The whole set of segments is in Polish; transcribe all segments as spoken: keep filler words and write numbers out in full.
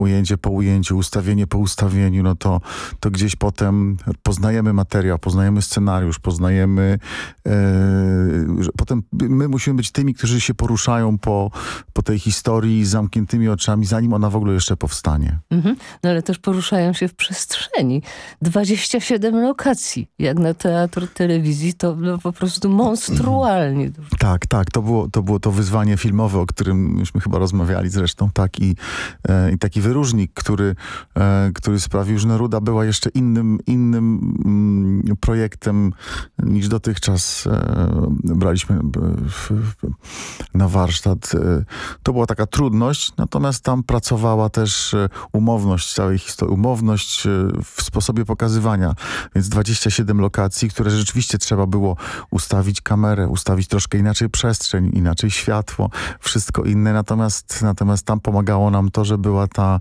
ujęcie po ujęciu, ustawienie po ustawieniu, no to, to gdzieś potem poznajemy materiał, poznajemy scenariusz, poznajemy... E, potem my musimy być tymi, którzy się poruszają po, po tej historii z zamkniętymi oczami, zanim ona w ogóle jeszcze powstanie. Mhm. No ale też poruszają się w przestrzeni. dwadzieścia siedem lokacji. Jak na teatr telewizji, to no, po prostu monstrualnie dużo. Tak, tak. To było, to było to wyzwanie filmowe, o którym myśmy chyba rozmawiali zresztą, tak. I, e, i taki wyróżnik, który, e, który sprawił, że Neruda była jeszcze innym, innym mm, projektem niż dotychczas e, braliśmy w, w, na warsztat. E, to była taka trudność, natomiast tam pracowała też umowność całej historii, umowność w sposobie pokazywania. Więc dwadzieścia siedem lokacji, które rzeczywiście trzeba było ustawić kamerę, ustawić troszkę inaczej przestrzeń, inaczej światło, wszystko inne. Natomiast, natomiast tam pomagało nam to, że była ta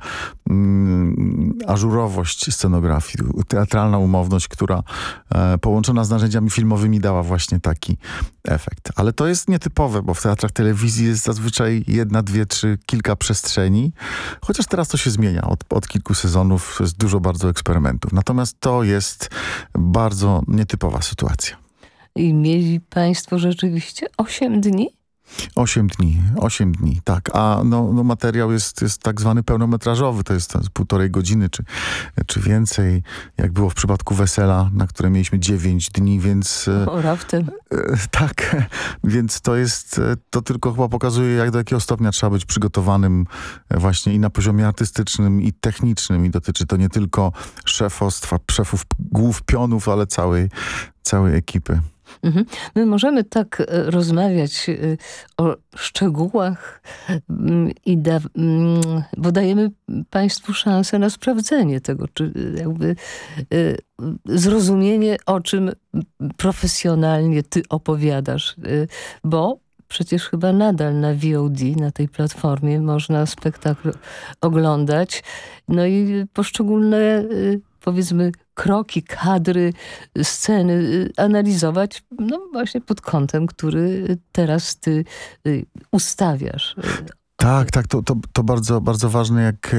mm, ażurowość scenografii, teatralna umowność, która e, połączona z narzędziami filmowymi dała właśnie taki efekt. Ale to jest nietypowe, bo w teatrach telewizji jest zazwyczaj jedna, dwie, trzy, kilka przestrzeni. Chociaż teraz to się zmienia. Od, od kilku sezonów jest dużo bardzo eksperymentów. Natomiast to jest bardzo nietypowa sytuacja. I mieli państwo rzeczywiście osiem dni? Osiem dni, osiem dni, tak. A no, no materiał jest, jest tak zwany pełnometrażowy, to jest, to jest półtorej godziny czy, czy więcej, jak było w przypadku Wesela, na które mieliśmy dziewięć dni, więc... O, raptem. E, tak, więc to jest, to tylko chyba pokazuje, jak do jakiego stopnia trzeba być przygotowanym właśnie i na poziomie artystycznym i technicznym i dotyczy to nie tylko szefostwa, szefów głów pionów, ale całej, całej ekipy. Mhm. My możemy tak rozmawiać o szczegółach, i da, bo dajemy państwu szansę na sprawdzenie tego, czy jakby zrozumienie, o czym profesjonalnie ty opowiadasz, bo przecież chyba nadal na V O D, na tej platformie można spektakl oglądać, no i poszczególne, powiedzmy, kroki, kadry, sceny analizować, no właśnie pod kątem, który teraz ty ustawiasz. Tak, tak, to, to, to bardzo, bardzo ważne, jak,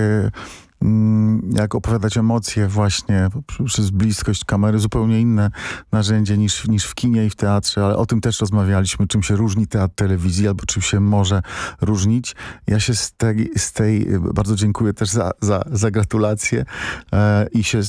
jak opowiadać emocje właśnie przez bliskość kamery, zupełnie inne narzędzie niż, niż w kinie i w teatrze, ale o tym też rozmawialiśmy, czym się różni teatr telewizji, albo czym się może różnić. Ja się z tej, z tej bardzo dziękuję też za, za, za gratulacje e, i się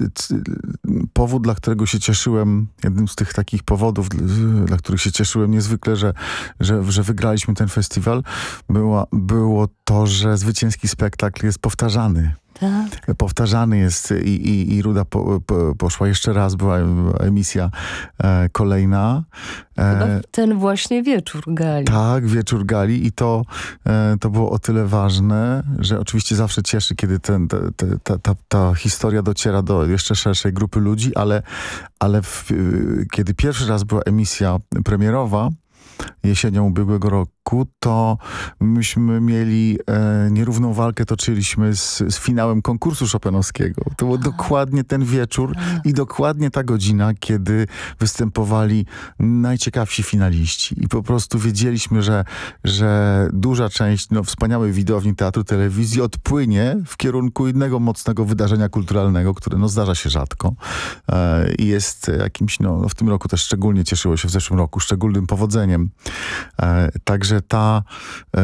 powód, dla którego się cieszyłem, jednym z tych takich powodów, dla których się cieszyłem niezwykle, że, że, że wygraliśmy ten festiwal, była, było to, że zwycięski spektakl jest powtarzany. Tak. Powtarzany jest i, i, i Ruda po, po, poszła jeszcze raz, była emisja e, kolejna. Chyba ten właśnie wieczór gali. Tak, wieczór gali i to, e, to było o tyle ważne, że oczywiście zawsze cieszy, kiedy ten, te, te, ta, ta, ta historia dociera do jeszcze szerszej grupy ludzi, ale, ale w, kiedy pierwszy raz była emisja premierowa, jesienią ubiegłego roku, to myśmy mieli e, nierówną walkę, toczyliśmy z, z finałem konkursu chopinowskiego. To był dokładnie ten wieczór i dokładnie ta godzina, kiedy występowali najciekawsi finaliści. I po prostu wiedzieliśmy, że, że duża część no, wspaniałej widowni teatru, telewizji odpłynie w kierunku innego mocnego wydarzenia kulturalnego, które no, zdarza się rzadko. E, I jest jakimś, no w tym roku też szczególnie cieszyło się, w zeszłym roku, szczególnym powodzeniem. E, także ta e,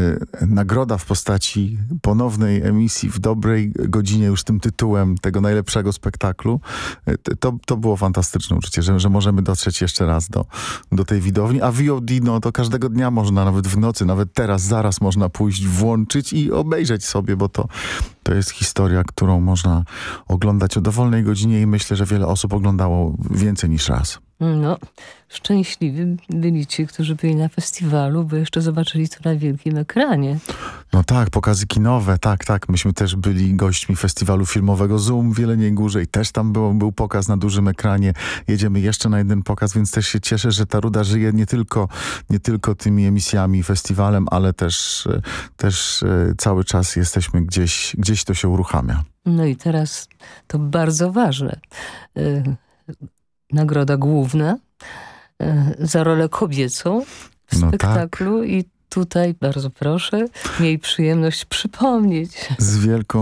nagroda w postaci ponownej emisji w dobrej godzinie już tym tytułem tego najlepszego spektaklu, e, to, to było fantastyczne uczucie, że, że możemy dotrzeć jeszcze raz do, do tej widowni. A V O D, no to każdego dnia można, nawet w nocy, nawet teraz, zaraz można pójść, włączyć i obejrzeć sobie, bo to, to jest historia, którą można oglądać o dowolnej godzinie i myślę, że wiele osób oglądało więcej niż raz. No, szczęśliwi byli ci, którzy byli na festiwalu, bo jeszcze zobaczyli to na wielkim ekranie. No tak, pokazy kinowe, tak, tak. Myśmy też byli gośćmi festiwalu filmowego Zoom w Jeleniej Górze i też tam był, był pokaz na dużym ekranie. Jedziemy jeszcze na jeden pokaz, więc też się cieszę, że ta Ruda żyje nie tylko, nie tylko tymi emisjami i festiwalem, ale też, też cały czas jesteśmy gdzieś, gdzieś to się uruchamia. No i teraz to bardzo ważne. Nagroda główna za rolę kobiecą w no spektaklu tak. i tutaj, bardzo proszę, miej przyjemność przypomnieć. Z wielką